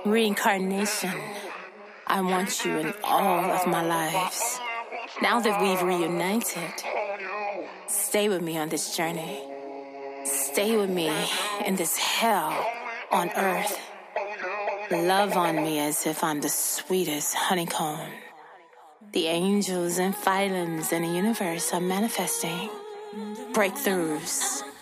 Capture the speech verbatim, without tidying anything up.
Reincarnation, I want you in all of my lives. Now that we've reunited, stay with me on this journey. Stay with me in this hell on earth. Love on me as if I'm the sweetest honeycomb. The angels and phylums in the universe are manifesting breakthroughs.